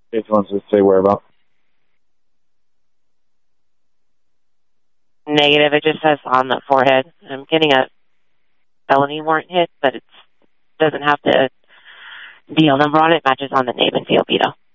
It wants to say whereabouts. Negative. It just says on the forehead. I'm getting a felony warrant hit, but it doesn't have the DL number on it. Matches on the name and DLB though.